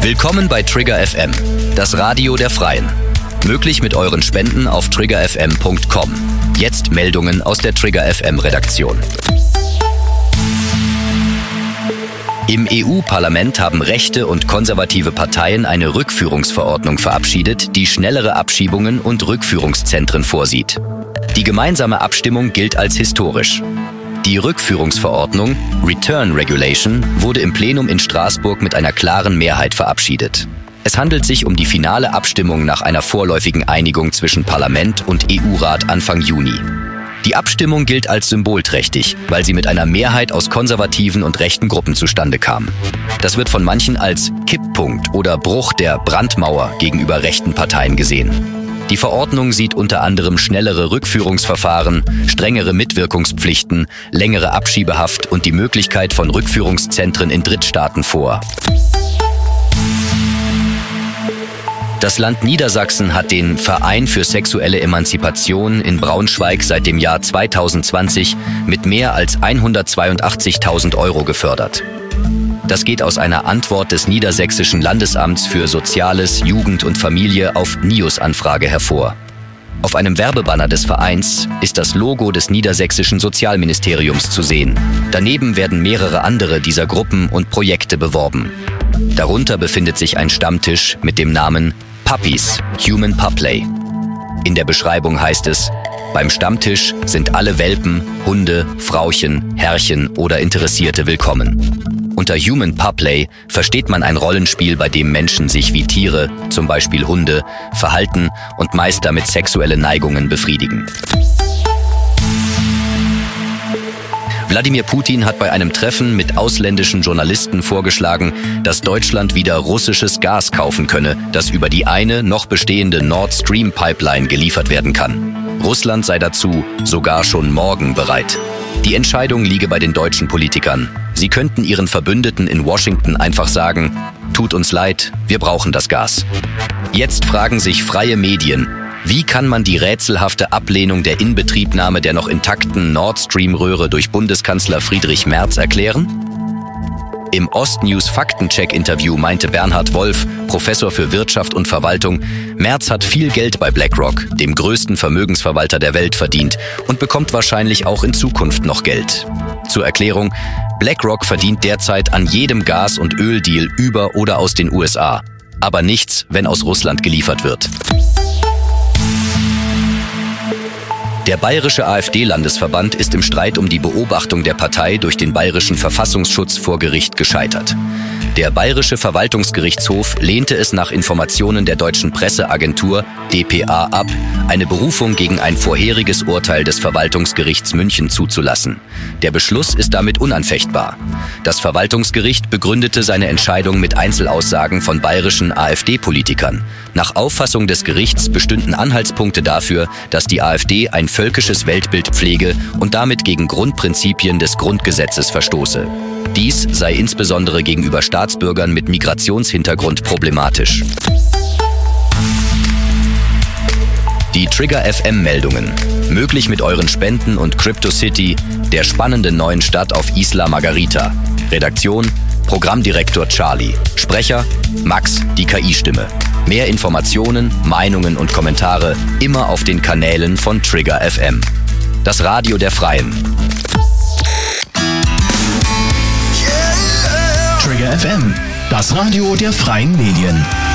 Willkommen bei Trigger FM, das Radio der Freien. Möglich mit euren Spenden auf triggerfm.com. Jetzt Meldungen aus der Trigger FM Redaktion. Im EU-Parlament haben rechte und konservative Parteien eine Rückführungsverordnung verabschiedet, die schnellere Abschiebungen und Rückführungszentren vorsieht. Die gemeinsame Abstimmung gilt als historisch. Die Rückführungsverordnung Return Regulation wurde im Plenum in Straßburg mit einer klaren Mehrheit verabschiedet. Es handelt sich um die finale Abstimmung nach einer vorläufigen Einigung zwischen Parlament und EU-Rat Anfang Juni. Die Abstimmung gilt als symbolträchtig, weil sie mit einer Mehrheit aus konservativen und rechten Gruppen zustande kam. Das wird von manchen als Kipppunkt oder Bruch der Brandmauer gegenüber rechten Parteien gesehen. Die Verordnung sieht unter anderem schnellere Rückführungsverfahren, strengere Mitwirkungspflichten, längere Abschiebehaft und die Möglichkeit von Rückführungszentren in Drittstaaten vor. Das Land Niedersachsen hat den Verein für sexuelle Emanzipation in Braunschweig seit dem Jahr 2020 mit mehr als 182.000 € gefördert. Das geht aus einer Antwort des Niedersächsischen Landesamts für Soziales, Jugend und Familie auf NIOS-Anfrage hervor. Auf einem Werbebanner des Vereins ist das Logo des Niedersächsischen Sozialministeriums zu sehen. Daneben werden mehrere andere dieser Gruppen und Projekte beworben. Darunter befindet sich ein Stammtisch mit dem Namen Puppies, Human Puplay. In der Beschreibung heißt es: Beim Stammtisch sind alle Welpen, Hunde, Frauchen, Herrchen oder Interessierte willkommen. Unter Human Puplay versteht man ein Rollenspiel, bei dem Menschen sich wie Tiere, zum Beispiel Hunde, verhalten und meist damit sexuelle Neigungen befriedigen. Wladimir Putin hat bei einem Treffen mit ausländischen Journalisten vorgeschlagen, dass Deutschland wieder russisches Gas kaufen könne, das über die eine noch bestehende Nord Stream Pipeline geliefert werden kann. Russland sei dazu sogar schon morgen bereit. Die Entscheidung liege bei den deutschen Politikern. Sie könnten ihren Verbündeten in Washington einfach sagen: Tut uns leid, wir brauchen das Gas. Jetzt fragen sich freie Medien: Wie kann man die rätselhafte Ablehnung der Inbetriebnahme der noch intakten Nord Stream-Röhre durch Bundeskanzler Friedrich Merz erklären? Im Ostnews Faktencheck-Interview meinte Bernhard Wolf, Professor für Wirtschaft und Verwaltung, Merz hat viel Geld bei BlackRock, dem größten Vermögensverwalter der Welt, verdient und bekommt wahrscheinlich auch in Zukunft noch Geld. Zur Erklärung: BlackRock verdient derzeit an jedem Gas- und Öldeal über oder aus den USA, aber nichts, wenn aus Russland geliefert wird. Der Bayerische AfD-Landesverband ist im Streit um die Beobachtung der Partei durch den Bayerischen Verfassungsschutz vor Gericht gescheitert. Der Bayerische Verwaltungsgerichtshof lehnte es nach Informationen der Deutschen Presseagentur dpa ab, eine Berufung gegen ein vorheriges Urteil des Verwaltungsgerichts München zuzulassen. Der Beschluss ist damit unanfechtbar. Das Verwaltungsgericht begründete seine Entscheidung mit Einzelaussagen von bayerischen AfD-Politikern. Nach Auffassung des Gerichts bestünden Anhaltspunkte dafür, dass die AfD ein völkisches Weltbild pflege und damit gegen Grundprinzipien des Grundgesetzes verstoße. Dies sei insbesondere gegenüber Staatsbürgern mit Migrationshintergrund problematisch. Die Trigger FM-Meldungen. Möglich mit euren Spenden und CryptoCity, der spannenden neuen Stadt auf Isla Margarita. Redaktion: Programmdirektor Charlie. Sprecher: Max, die KI-Stimme. Mehr Informationen, Meinungen und Kommentare immer auf den Kanälen von Trigger FM. Das Radio der Freien. Trigger FM, das Radio der Freien Medien.